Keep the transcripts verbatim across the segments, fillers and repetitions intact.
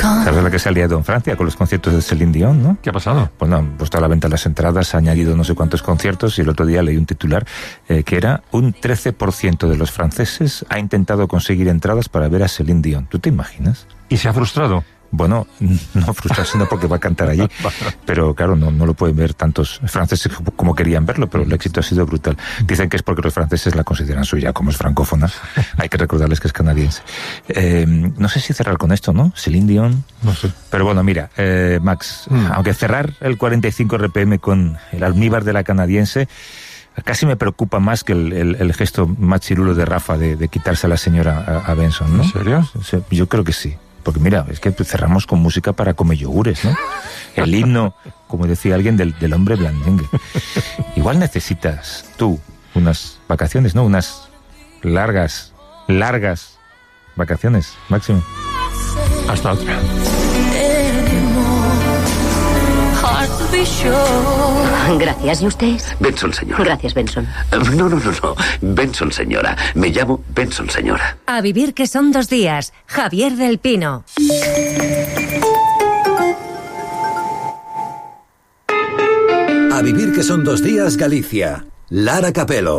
¿Sabes la que se ha liado en Francia con los conciertos de Céline Dion, no? ¿Qué ha pasado? Pues no, han puesto a la venta las entradas, ha añadido no sé cuántos conciertos y el otro día leí un titular eh, que era un trece por ciento de los franceses ha intentado conseguir entradas para ver a Céline Dion. ¿Tú te imaginas? ¿Y se ha frustrado? Bueno, no frustrarse no porque va a cantar allí, pero claro, no, no lo pueden ver tantos franceses como querían verlo, pero el éxito ha sido brutal. Dicen que es porque los franceses la consideran suya, como es francófona. Hay que recordarles que es canadiense. Eh, no sé si cerrar con esto, ¿no? Céline Dion, no sé. Pero bueno, mira, eh, Max, mm. aunque cerrar el cuarenta y cinco R P M con el almíbar de la canadiense, casi me preocupa más que el, el, el gesto más chirulo de Rafa de, de quitarse a la señora a, a Benson, ¿no? ¿En serio? Yo creo que sí. Porque mira, es que cerramos con música para comer yogures, ¿no? El himno, como decía alguien, del, del hombre blandengue. Igual necesitas tú unas vacaciones, ¿no? Unas largas, largas vacaciones, Máximo. Hasta otra. Gracias, ¿y usted? Benson, señora. Gracias, Benson. No, no, no, no. Benson, señora. Me llamo Benson, señora. A vivir que son dos días. Javier del Pino. A vivir que son dos días, Galicia. Lara Capelo.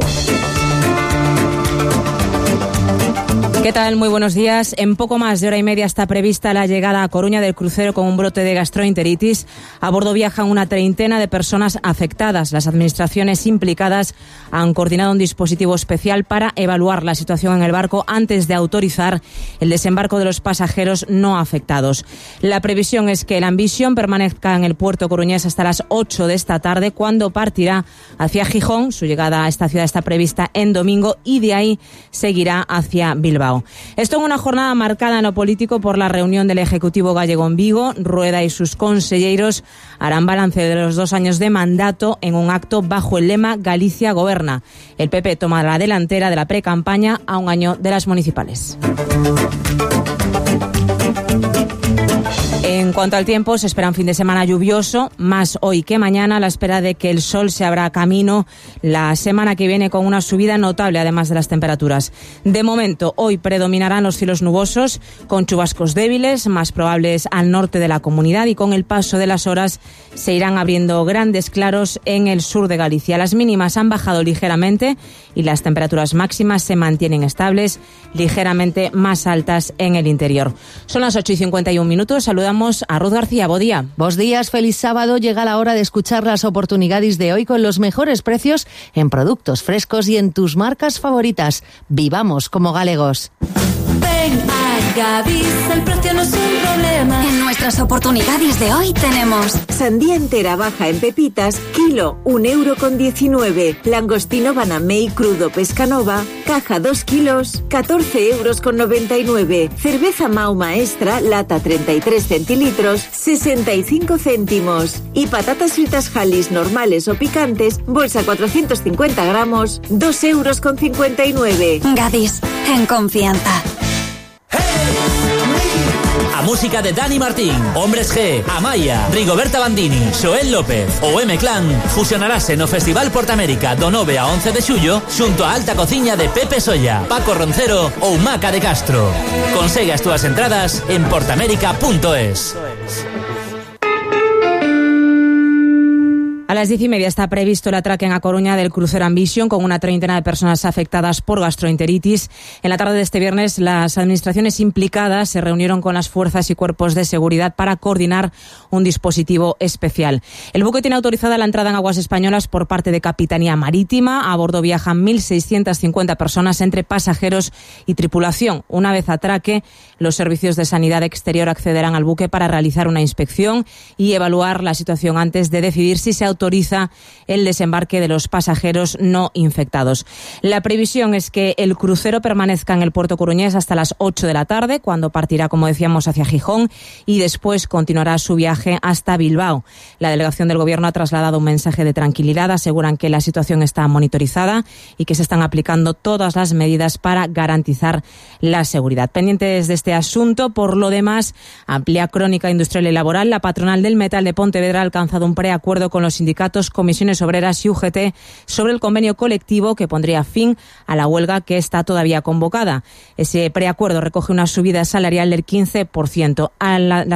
¿Qué tal? Muy buenos días. En poco más de hora y media está prevista la llegada a Coruña del crucero con un brote de gastroenteritis. A bordo viajan una treintena de personas afectadas. Las administraciones implicadas han coordinado un dispositivo especial para evaluar la situación en el barco antes de autorizar el desembarco de los pasajeros no afectados. La previsión es que el Ambition permanezca en el puerto coruñés hasta las ocho de esta tarde, cuando partirá hacia Gijón. Su llegada a esta ciudad está prevista en domingo y de ahí seguirá hacia Bilbao. Esto en una jornada marcada en lo político por la reunión del Ejecutivo gallego en Vigo. Rueda y sus conselleiros harán balance de los dos años de mandato en un acto bajo el lema Galicia goberna. El P P toma la delantera de la precampaña a un año de las municipales. En cuanto al tiempo, se espera un fin de semana lluvioso, más hoy que mañana, a la espera de que el sol se abra camino la semana que viene con una subida notable, además de las temperaturas. De momento, hoy predominarán los cielos nubosos, con chubascos débiles, más probables al norte de la comunidad, y con el paso de las horas se irán abriendo grandes claros en el sur de Galicia. Las mínimas han bajado ligeramente y las temperaturas máximas se mantienen estables, ligeramente más altas en el interior. Son las ocho y cincuenta y un minutos. Saludamos a Ruth García. Bo día. Bos días, feliz sábado. Llega la hora de escuchar las oportunidades de hoy con los mejores precios en productos frescos y en tus marcas favoritas. Vivamos como galegos. Ven a Gadis, el precio no es un problema. En nuestras oportunidades de hoy tenemos sandía entera baja en pepitas, kilo, un euro con diecinueve. Langostino Banamey crudo Pescanova, caja dos kilos, catorce euros con noventa y nueve. Cerveza Mau Maestra, lata treinta y tres centilitros, sesenta y cinco céntimos. Y patatas fritas Halis normales o picantes, bolsa cuatrocientos cincuenta gramos, dos euros con cincuenta y nueve. Gadis, en confianza. A música de Dani Martín, Hombres G, Amaya, Rigoberta Bandini, Xoel López ou M-Clan fusionarase no Festival Portamérica do nove a once de xullo xunto a alta cociña de Pepe Solla, Paco Roncero ou Maca de Castro. Consegue as túas entradas en portamérica punto es. A las diez y media está previsto el atraque en A Coruña del crucero Ambition con una treintena de personas afectadas por gastroenteritis. En la tarde de este viernes, las administraciones implicadas se reunieron con las fuerzas y cuerpos de seguridad para coordinar un dispositivo especial. El buque tiene autorizada la entrada en aguas españolas por parte de Capitanía Marítima. A bordo viajan mil seiscientas cincuenta personas entre pasajeros y tripulación. Una vez atraque, los servicios de sanidad exterior accederán al buque para realizar una inspección y evaluar la situación antes de decidir si se autoriza el desembarque de los pasajeros no infectados. La previsión es que el crucero permanezca en el puerto coruñés hasta las ocho de la tarde, cuando partirá, como decíamos, hacia Gijón, y después continuará su viaje hasta Bilbao. La delegación del Gobierno ha trasladado un mensaje de tranquilidad. Aseguran que la situación está monitorizada y que se están aplicando todas las medidas para garantizar la seguridad. Pendientes de este asunto, por lo demás, amplia crónica industrial y laboral. La patronal del metal de Pontevedra ha alcanzado un preacuerdo con los sindicatos, comisiones obreras y U G T sobre el convenio colectivo que pondría fin a la huelga que está todavía convocada. Ese preacuerdo recoge una subida salarial del quince por ciento. A la